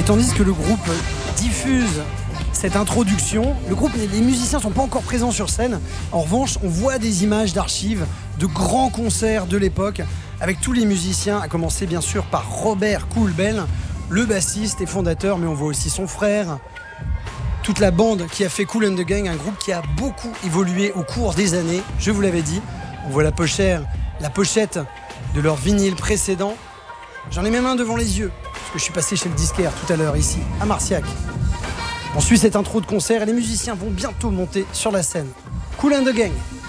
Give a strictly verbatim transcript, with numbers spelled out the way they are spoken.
Et tandis que le groupe diffuse cette introduction, le groupe, les musiciens ne sont pas encore présents sur scène. En revanche, on voit des images d'archives de grands concerts de l'époque avec tous les musiciens, à commencer bien sûr par Robert Kool-Bell, le bassiste et fondateur, mais on voit aussi son frère, toute la bande qui a fait Kool and the Gang, un groupe qui a beaucoup évolué au cours des années, je vous l'avais dit. On voit la pochette, la pochette de leur vinyle précédent. J'en ai même un devant les yeux, parce que je suis passé chez le disquaire tout à l'heure ici, à Marciac. On suit cette intro de concert et les musiciens vont bientôt monter sur la scène. Kool and the Gang.